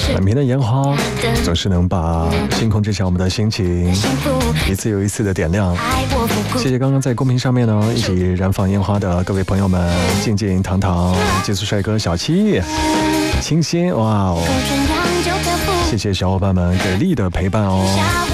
满屏的烟花总是能把星空之下我们的心情一次又一次的点亮。谢谢刚刚在公屏上面呢一起燃放烟花的各位朋友们，静静、糖糖、极速帅哥小七、清新，哇哦！谢谢小伙伴们给力的陪伴哦。